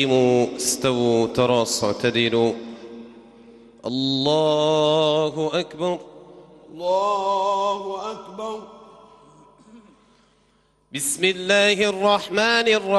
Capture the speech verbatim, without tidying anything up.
استووا تراصوا اعتدلوا. الله أكبر. الله أكبر. بسم الله الرحمن الرحيم.